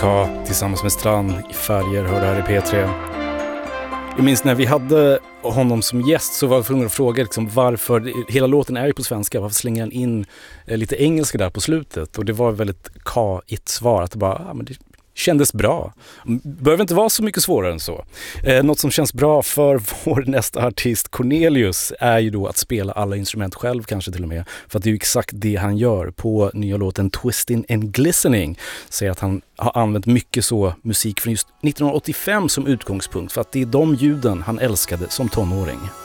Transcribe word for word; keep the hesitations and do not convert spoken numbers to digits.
K tillsammans med Strand i Färger hörde här i P tre. Jag minns när vi hade honom som gäst så var jag tvungen att fråga liksom varför, hela låten är ju på svenska, varför slänger han in lite engelska där på slutet? Och det var väldigt K-igt svar att det bara, ja, men det kändes bra. Det behöver inte vara så mycket svårare än så. Eh, något som känns bra för vår nästa artist Cornelius är ju då att spela alla instrument själv kanske till och med. För att det är ju exakt det han gör på nya låten Twisting and Glistening. Säger att han har använt mycket så musik från just nittonhundraåttiofem som utgångspunkt för att det är de ljuden han älskade som tonåring.